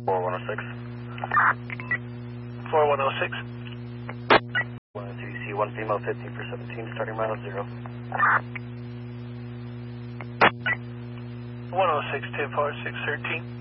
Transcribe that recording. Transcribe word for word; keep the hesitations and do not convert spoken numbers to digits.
four one oh six. four one oh six. one oh three C, one female, fifteen for seventeen, starting mile zero. one oh six, ten four, six thirteen.